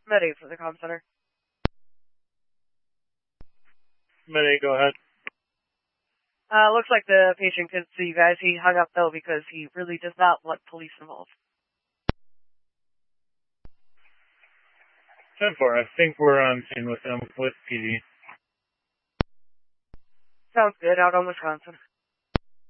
Med 8 for the comm center. Med 8, go ahead. Looks like the patient couldn't see you guys. He hung up, though, because he really does not want police involved. 10-4, I think we're on scene with them, with PD. Sounds good, out on Wisconsin.